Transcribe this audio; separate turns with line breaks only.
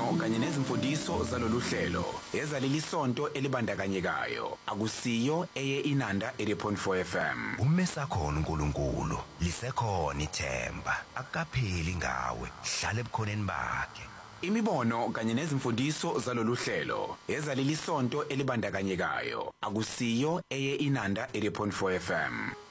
Imibono kanye nezimfundiso zalolu hlelo ezaleli sonto elibandakanyekayo akusiyo eye Inanda 80.4 FM.
Umesakhona uNkulunkulu lisekhona ithemba akapheli ngawe hlale ebukhoneni bakhe.
Imibono kanye nezimfundiso zalolu hlelo ezaleli sonto elibandakanyekayo akusiyo eye Inanda 80.4 FM.